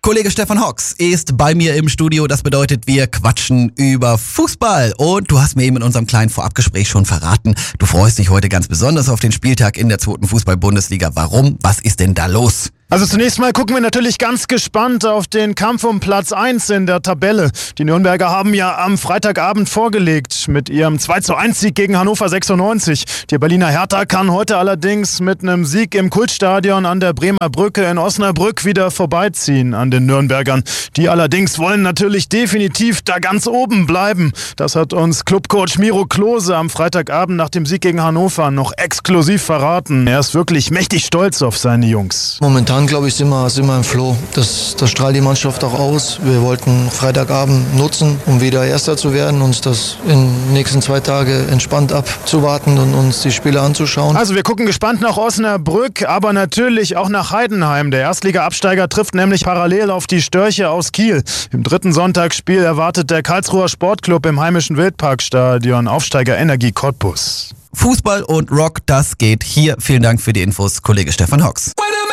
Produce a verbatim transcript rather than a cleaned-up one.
Kollege Stefan Hocks ist bei mir im Studio. Das bedeutet, wir quatschen über Fußball. Und du hast mir eben in unserem kleinen Vorabgespräch schon verraten, du freust dich heute ganz besonders auf den Spieltag in der zweiten Fußball-Bundesliga. Warum? Was ist denn da los? Also zunächst mal gucken wir natürlich ganz gespannt auf den Kampf um Platz eins in der Tabelle. Die Nürnberger haben ja am Freitagabend vorgelegt mit ihrem zwei zu eins Sieg gegen Hannover sechsundneunzig. Die Berliner Hertha kann heute allerdings mit einem Sieg im Kultstadion an der Bremer Brücke in Osnabrück wieder vorbeiziehen an den Nürnbergern. Die allerdings wollen natürlich definitiv da ganz oben bleiben. Das hat uns Clubcoach Miro Klose am Freitagabend nach dem Sieg gegen Hannover noch exklusiv verraten. Er ist wirklich mächtig stolz auf seine Jungs. Momentan glaube ich, sind wir, sind wir im Flow. Das, das strahlt die Mannschaft auch aus. Wir wollten Freitagabend nutzen, um wieder Erster zu werden, uns das in den nächsten zwei Tagen entspannt abzuwarten und uns die Spiele anzuschauen. Also wir gucken gespannt nach Osnabrück, aber natürlich auch nach Heidenheim. Der Erstliga-Absteiger trifft nämlich parallel auf die Störche aus Kiel. Im dritten Sonntagsspiel erwartet der Karlsruher Sportclub im heimischen Wildparkstadion Aufsteiger Energie Cottbus. Fußball und Rock, das geht hier. Vielen Dank für die Infos, Kollege Stefan Hocks.